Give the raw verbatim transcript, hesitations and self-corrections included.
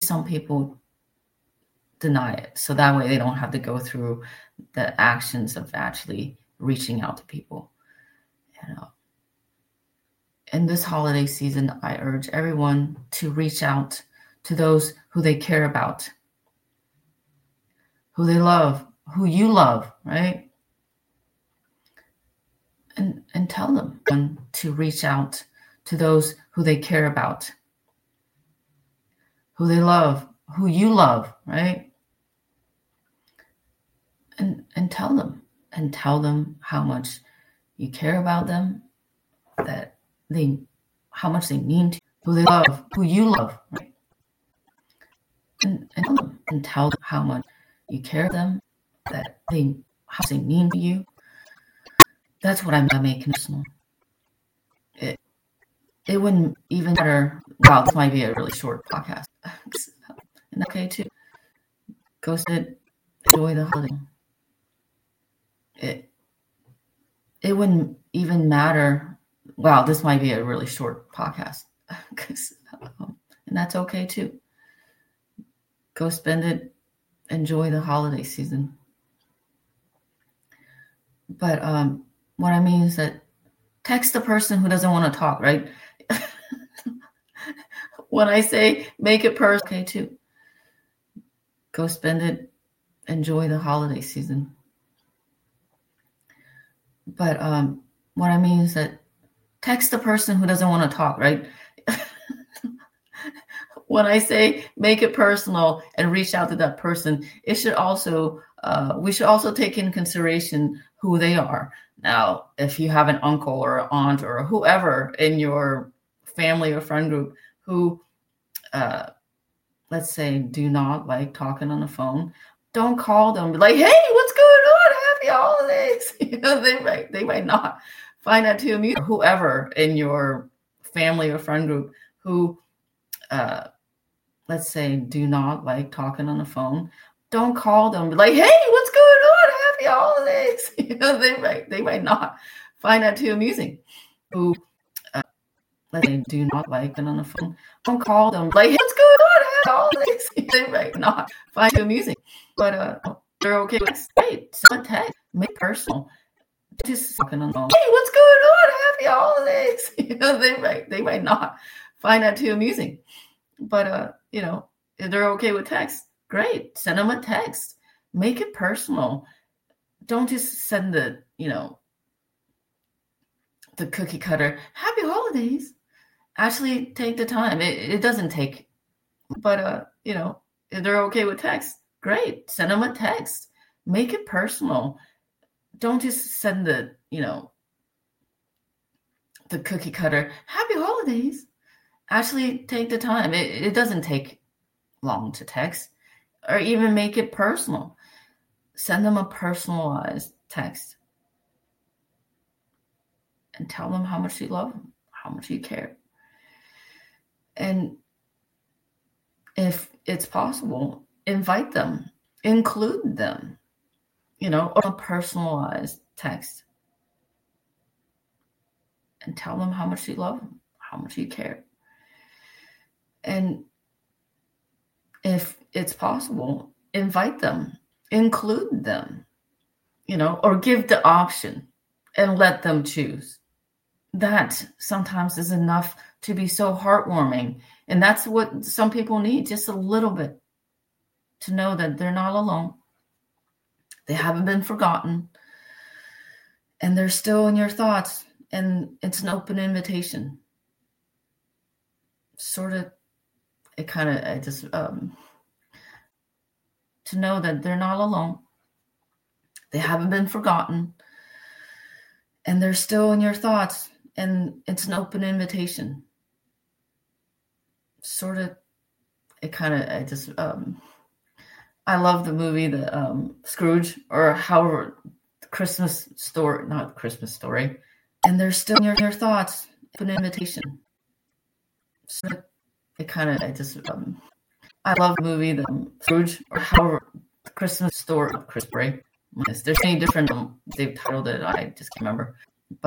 some people deny it. So that way they don't have to go through the actions of actually reaching out to people. You know, in this holiday season, I urge everyone to reach out to those who they care about, who they love, who you love, right? And and tell them to reach out to those who they care about, who they love, who you love, right? And and tell them and tell them how much you care about them, that they how much they mean to you, who they love, who you love, right? And and tell them and tell them how much you care about them, that they how much they mean to you. That's what I make personal. It it wouldn't even matter. Wow, this might be a really short podcast. And okay too. Go sit, enjoy the holiday. It it wouldn't even matter. Wow, this might be a really short podcast. um, and that's okay too. Go spend it, enjoy the holiday season. But um, what I mean is that text the person who doesn't want to talk, right? When I say make it personal, okay too. Go spend it, enjoy the holiday season. But um, what I mean is that text the person who doesn't want to talk, right? When I say make it personal and reach out to that person, it should also uh, we should also take in consideration who they are. Now, if you have an uncle or an aunt or whoever in your family or friend group who, uh, let's say, do not like talking on the phone, don't call them. Be like, hey, what's going on? Happy holidays. You know, they might they might not find that too amusing. Whoever in your family or friend group who, uh, let's say, do not like talking on the phone, don't call them. Be like, hey, what's going on? Happy holidays. You know, they might they might not find that too amusing. Who, uh, let's say, do not like it on the phone, don't call them. Be like, hey, what's going on? Happy holidays. They might not find it too amusing. But uh, they're okay with text. Great. Send a text. Make it personal. Just talking on the phone. Hey, what's going on? Happy holidays. You know, they might they might not find that too amusing. But uh, you know, if they're okay with text, great. Send them a text. Make it personal. Don't just send the, you know, the cookie cutter, happy holidays. Actually take the time. It, it doesn't take, but uh, you know, if they're okay with text, great. Send them a text. Make it personal. Don't just send the, you know, the cookie cutter, happy holidays. Actually take the time. It, it doesn't take long to text, or even make it personal. Send them a personalized text and tell them how much you love them, how much you care. And if it's possible, invite them, include them, you know, or a personalized text and tell them how much you love them, how much you care. And if it's possible, invite them, include them, you know, or give the option and let them choose. That sometimes is enough to be so heartwarming. And that's what some people need, just a little bit, to know that they're not alone. They haven't been forgotten. And they're still in your thoughts. And it's an open invitation. Sort of, it kind of, I just, um, to know that they're not alone. They haven't been forgotten. And they're still in your thoughts. And it's an open invitation. Sort of, it kind of, I just, um, I love the movie, the um, Scrooge, or however, the Christmas story, not Christmas Story. And they're still in your, your thoughts. Open invitation. Sort of, it kind of, I just, um, I love the movie, the um, Scrooge, or however, the Christmas Story, not Christmas Story. There's many different, um, they've titled it, I just can't remember.